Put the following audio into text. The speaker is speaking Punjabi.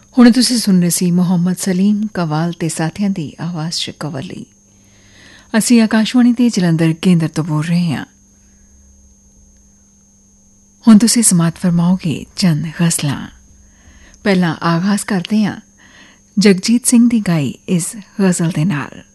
ਹੁਣ ਤੁਸੀਂ ਸੁਣ ਰਹੇ ਸੀ ਮੁਹੰਮਦ ਸਲੀਮ ਕਵਾਲ ਤੇ ਸਾਥੀਆਂ ਦੀ ਆਵਾਜ਼ 'ਚ ਕਵਲੀ। ਅਸੀਂ ਆਕਾਸ਼ਵਾਣੀ ਦੇ ਜਲੰਧਰ ਕੇਂਦਰ ਤੋਂ ਬੋਲ ਰਹੇ ਹਾਂ। ਹੁਣ ਤੁਸੀਂ ਸਮਾਤ ਫਰਮਾਓਗੇ ਚੰਦ ਗ਼ਜ਼ਲਾਂ। ਪਹਿਲਾਂ ਆਗਾਜ਼ ਕਰਦੇ ਹਾਂ ਜਗਜੀਤ ਸਿੰਘ ਦੀ ਗਾਈ ਇਸ ਗ਼ਜ਼ਲ ਦੇ ਨਾਲ।